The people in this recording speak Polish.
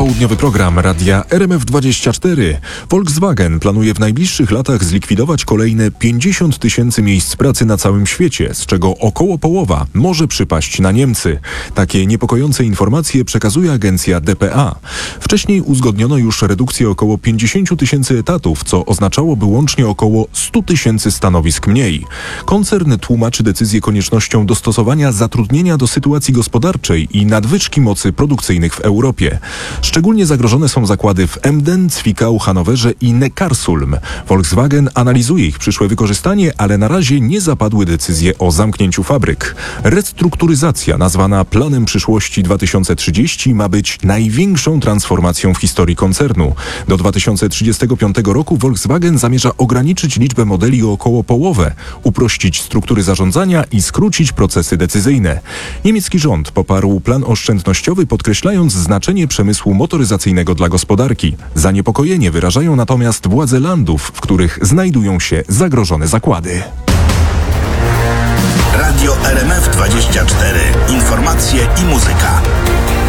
Popołudniowy program Radia RMF24. Volkswagen planuje w najbliższych latach zlikwidować kolejne 50 000 miejsc pracy na całym świecie, z czego około połowa może przypaść na Niemcy. Takie niepokojące informacje przekazuje agencja dpa. Wcześniej uzgodniono już redukcję około 50 000 etatów, co oznaczałoby łącznie około 100 000 stanowisk mniej. Koncern tłumaczy decyzję koniecznością dostosowania zatrudnienia do sytuacji gospodarczej i nadwyżki mocy produkcyjnych w Europie. Szczególnie zagrożone są zakłady w Emden, Zwickau, Hanowerze i Neckarsulm. Volkswagen analizuje ich przyszłe wykorzystanie, ale na razie nie zapadły decyzje o zamknięciu fabryk. Restrukturyzacja, nazwana Planem Przyszłości 2030, ma być największą transformacją w historii koncernu. Do 2035 roku Volkswagen zamierza ograniczyć liczbę modeli o około połowę, uprościć struktury zarządzania i skrócić procesy decyzyjne. Niemiecki rząd poparł plan oszczędnościowy, podkreślając znaczenie przemysłu motoryzacyjnego dla gospodarki. Zaniepokojenie wyrażają natomiast władze landów, w których znajdują się zagrożone zakłady. Radio RMF24. Informacje i muzyka.